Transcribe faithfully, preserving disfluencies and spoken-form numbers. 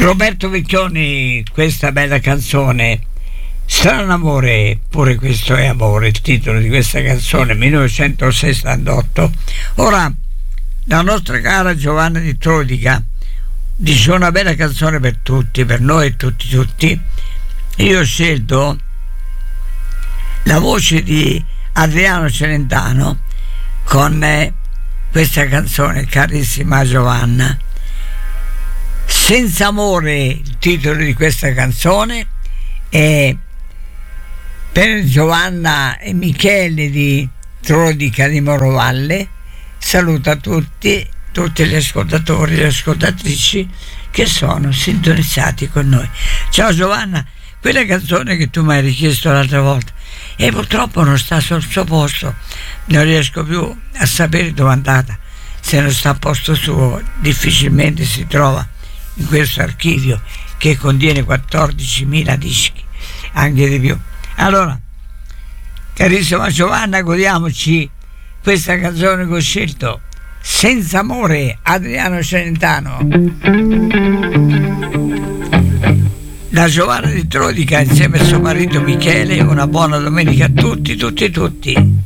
Roberto Vecchioni, questa bella canzone, Strano amore, pure questo è amore, il titolo di questa canzone, millenovecentosessantotto. Ora, la nostra cara Giovanna di Trodica dice una bella canzone per tutti, per noi e tutti tutti. Io ho scelto la voce di Adriano Celentano con eh, questa canzone, carissima Giovanna. Senza amore, il titolo di questa canzone, e per Giovanna e Michele di Trodica di Morovalle saluta tutti, tutti gli ascoltatori e le ascoltatrici che sono sintonizzati con noi. Ciao Giovanna, quella canzone che tu mi hai richiesto l'altra volta e purtroppo non sta sul suo posto, non riesco più a sapere dove è andata. Se non sta a posto suo, difficilmente si trova in questo archivio che contiene quattordicimila dischi, anche di più. Allora, carissima Giovanna, godiamoci questa canzone che ho scelto, Senza amore, Adriano Celentano. Da Giovanna di Trodica insieme a suo marito Michele, una buona domenica a tutti, tutti, tutti.